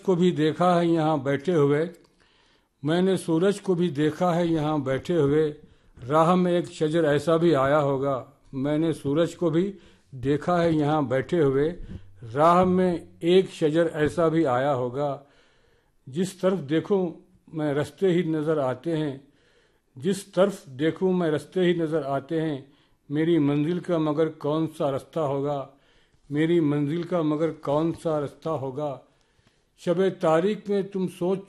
को भी देखा है यहाँ बैठे हुए, मैंने सूरज को भी देखा है यहाँ बैठे हुए, राह में एक शजर ऐसा भी आया होगा। मैंने सूरज को भी देखा है यहाँ बैठे हुए, राह में एक शजर ऐसा भी आया होगा। जिस तरफ देखूं मैं रास्ते ही नज़र आते हैं, जिस तरफ देखूं मैं रास्ते ही नज़र आते हैं। मेरी मंजिल का मगर कौन सा रास्ता होगा, मेरी मंजिल का मगर कौन सा रास्ता होगा। शब तारीख में तुम सोच